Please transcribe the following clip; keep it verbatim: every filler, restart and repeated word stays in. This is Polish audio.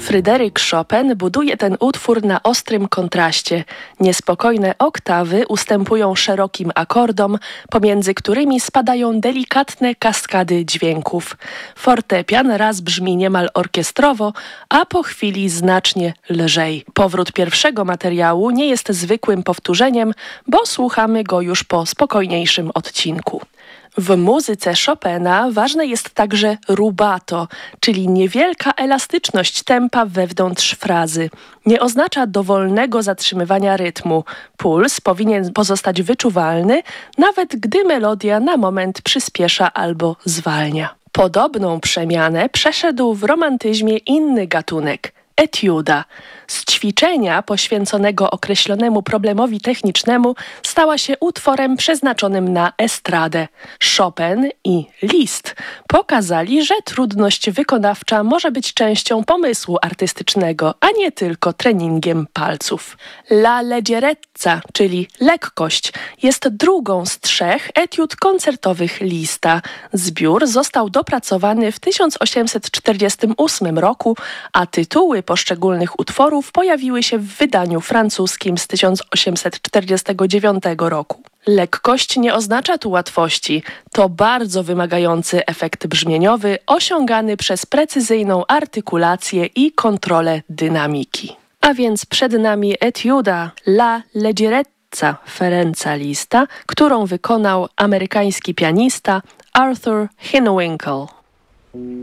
Fryderyk Chopin buduje ten utwór na ostrym kontraście. Niespokojne oktawy ustępują szerokim akordom, pomiędzy którymi spadają delikatne kaskady dźwięków. Fortepian raz brzmi niemal orkiestrowo, a po chwili znacznie lżej. Powrót pierwszego materiału nie jest zwykłym powtórzeniem, bo słuchamy go już po spokojniejszym odcinku. W muzyce Chopina ważne jest także rubato, czyli niewielka elastyczność tempa wewnątrz frazy. Nie oznacza dowolnego zatrzymywania rytmu. Puls powinien pozostać wyczuwalny, nawet gdy melodia na moment przyspiesza albo zwalnia. Podobną przemianę przeszedł w romantyzmie inny gatunek – etiuda. Z ćwiczenia poświęconego określonemu problemowi technicznemu stała się utworem przeznaczonym na estradę. Chopin i Liszt pokazali, że trudność wykonawcza może być częścią pomysłu artystycznego, a nie tylko treningiem palców. La leggerezza, czyli lekkość, jest drugą z trzech etiud koncertowych Liszta. Zbiór został dopracowany w tysiąc osiemset czterdziestym ósmym roku, a tytuły poszczególnych utworów pojawiły się w wydaniu francuskim z tysiąc osiemset czterdziestego dziewiątego roku. Lekkość nie oznacza tu łatwości. To bardzo wymagający efekt brzmieniowy osiągany przez precyzyjną artykulację i kontrolę dynamiki. A więc przed nami etiuda La leggerezza Ferenca Liszta, którą wykonał amerykański pianista Arthur Hinwinkle.